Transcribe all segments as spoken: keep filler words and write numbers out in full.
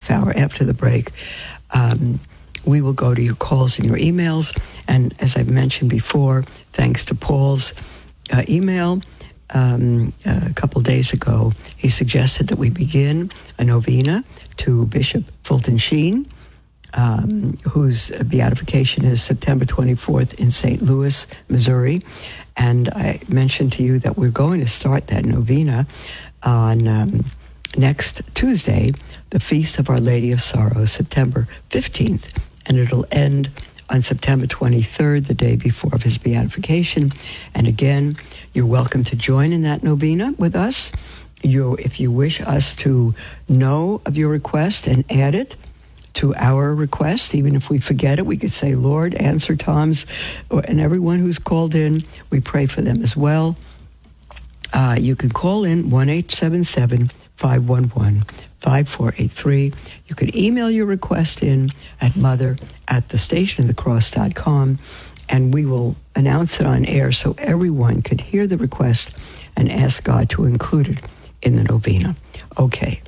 half hour after the break, um, we will go to your calls and your emails. And as I've mentioned before, thanks to Paul's uh, email um, uh, a couple days ago, he suggested that we begin a novena to Bishop Fulton Sheen, um, whose beatification is September twenty-fourth in Saint Louis, Missouri. And I mentioned to you that we're going to start that novena on um, next Tuesday, the Feast of Our Lady of Sorrows, September fifteenth. And it'll end on September twenty-third, the day before of his beatification. And again, you're welcome to join in that novena with us. You, if you wish us to know of your request and add it to our request, even if we forget it, we could say, Lord, answer Tom's, and everyone who's called in, we pray for them as well. Uh, you can call in one eight seven seven, five one one, five four eight three. You can email your request in at mother at the station of the cross dot com, and we will announce it on air so everyone could hear the request and ask God to include it in the novena. Okay.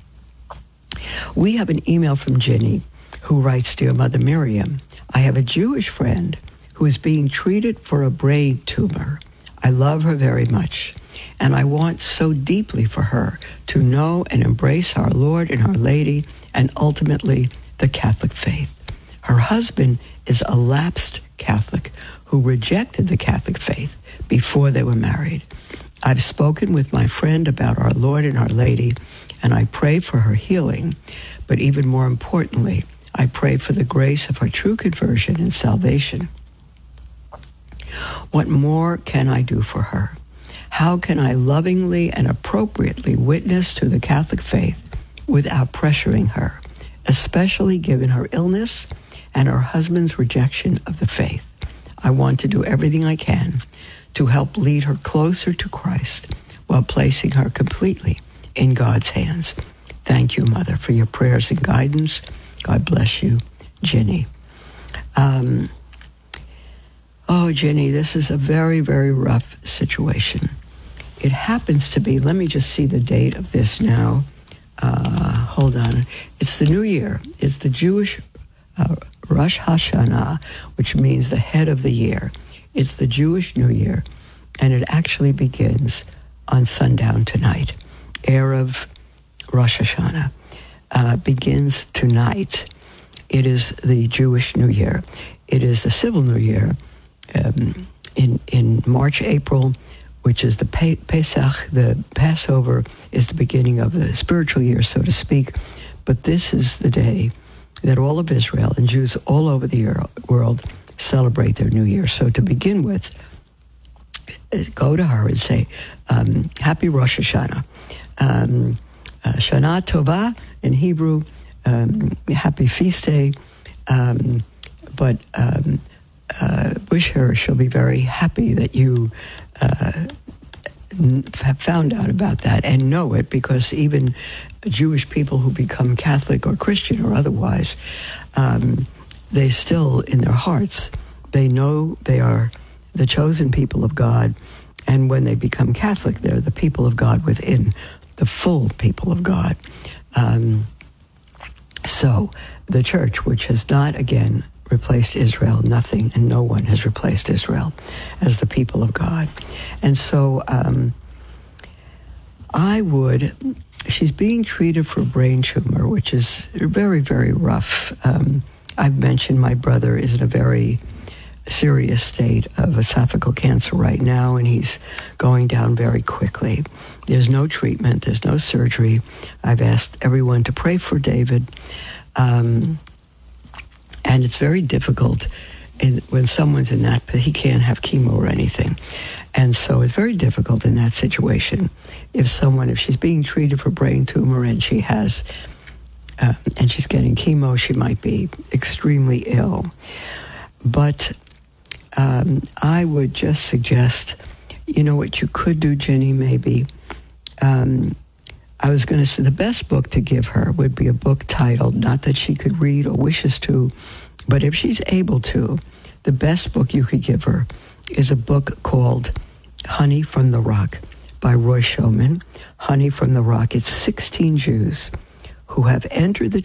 We have an email from Jenny who writes, Dear Mother Miriam, I have a Jewish friend who is being treated for a brain tumor. I love her very much, and I want so deeply for her to know and embrace our Lord and Our Lady and ultimately the Catholic faith. Her husband is a lapsed Catholic who rejected the Catholic faith before they were married. I've spoken with my friend about our Lord and Our Lady, and I pray for her healing, but even more importantly, I pray for the grace of her true conversion and salvation. What more can I do for her? How can I lovingly and appropriately witness to the Catholic faith without pressuring her, especially given her illness and her husband's rejection of the faith? I want to do everything I can to help lead her closer to Christ while placing her completely in God's hands. Thank you, Mother, for your prayers and guidance. God bless you, Jenny. Um, oh, Jenny, this is a very, very rough situation. It happens to be, let me just see the date of this now. Uh, hold on. It's the New Year. It's the Jewish uh, Rosh Hashanah, which means the head of the year. It's the Jewish New Year, and it actually begins on sundown tonight. Erev Rosh Hashanah uh, begins tonight. It is the Jewish New Year. It is the civil New Year um, in in March, April, which is the Pe- Pesach. The Passover is the beginning of the spiritual year, so to speak. But this is the day that all of Israel and Jews all over the world celebrate their New Year. So to begin with, go to her and say, um, Happy Rosh Hashanah. Um, uh, Shana Tova in Hebrew, um, happy feast day, um, but um, uh, wish her she'll be very happy that you uh, have found out about that and know it, because even Jewish people who become Catholic or Christian or otherwise, um, they still, in their hearts, they know they are the chosen people of God, and when they become Catholic, they're the people of God within, the full people of God. Um, so the church, which has not, again, replaced Israel, nothing and no one has replaced Israel as the people of God. And so um, I would, she's being treated for a brain tumor, which is very, very rough. Um, I've mentioned my brother is in a very serious state of esophageal cancer right now, and he's going down very quickly. There's no treatment. There's no surgery. I've asked everyone to pray for David. Um, and it's very difficult in, when someone's in that, he can't have chemo or anything. And so it's very difficult in that situation. If someone, if she's being treated for brain tumor and she has, uh, and she's getting chemo, she might be extremely ill. But um, I would just suggest, you know what you could do, Jenny, maybe. Um, I was going to say the best book to give her would be a book titled, not that she could read or wishes to, but if she's able to, the best book you could give her is a book called Honey from the Rock by Roy Schoeman. Honey from the Rock. It's sixteen Jews who have entered the